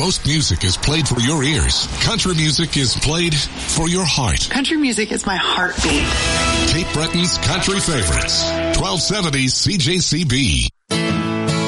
most music is played for your ears, country music is played for your heart. Country music is my heartbeat. Cape Breton's Country Favorites, 1270 CJCB.